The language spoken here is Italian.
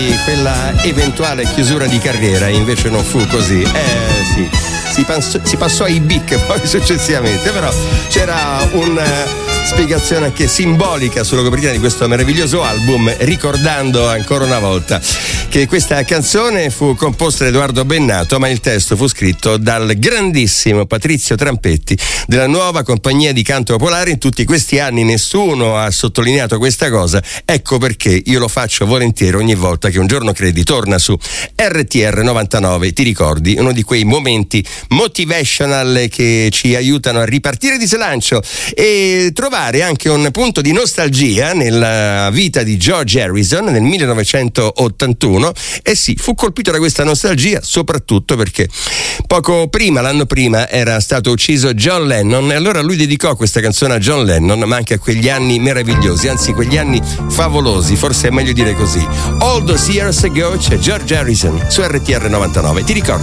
quella eventuale chiusura di carriera, invece non fu così. Sì, si passò ai Bic poi successivamente, però c'era una spiegazione anche simbolica sulla copertina di questo meraviglioso album, ricordando ancora una volta che questa canzone fu composta da Edoardo Bennato, ma il testo fu scritto dal grandissimo Patrizio Trampetti della nuova compagnia di canto popolare. In tutti questi anni nessuno ha sottolineato questa cosa, ecco perché io lo faccio volentieri ogni volta che Un Giorno Credi torna su RTR 99. Ti ricordi? Uno di quei momenti motivational che ci aiutano a ripartire di slancio e trovare anche un punto di nostalgia nella vita di George Harrison nel 1981. E sì, fu colpito da questa nostalgia soprattutto perché poco prima, l'anno prima, era stato ucciso John Lennon, e allora lui dedicò questa canzone a John Lennon, ma anche a quegli anni meravigliosi, anzi quegli anni favolosi, forse è meglio dire così. All Those Years Ago c'è George Harrison su RTR 99. Ti ricordi?